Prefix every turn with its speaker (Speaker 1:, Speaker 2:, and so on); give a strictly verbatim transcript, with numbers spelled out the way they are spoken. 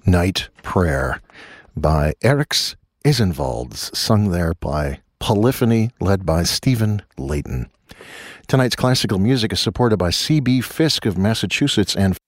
Speaker 1: Night Prayer by Eriks Isenvalds, sung there by Polyphony, led by Stephen Layton. Tonight's classical music is supported by C B Fisk of Massachusetts and